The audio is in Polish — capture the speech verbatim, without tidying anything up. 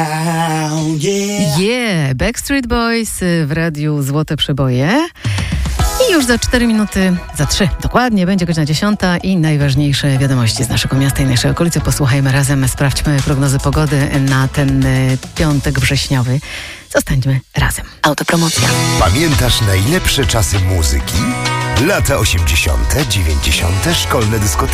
Yeah, Backstreet Boys w radiu Złote Przeboje. I już za cztery minuty, za trzy dokładnie, będzie godzina dziesiąta i najważniejsze wiadomości z naszego miasta i naszej okolicy. Posłuchajmy razem, sprawdźmy prognozy pogody na ten piątek wrześniowy. Zostańmy razem. Autopromocja. Pamiętasz najlepsze czasy muzyki? Lata osiemdziesiąte, dziewięćdziesiąte, szkolne dyskoteki.